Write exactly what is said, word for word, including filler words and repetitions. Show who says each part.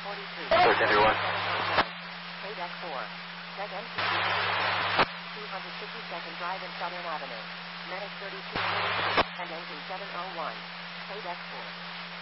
Speaker 1: forty-three.
Speaker 2: thirteen thirty-one.
Speaker 1: Paydeck four. Set M T C two hundred fifty-second Drive and Southern Avenue. Medic thirty-two forty-two and engine seven oh one. Paydeck four.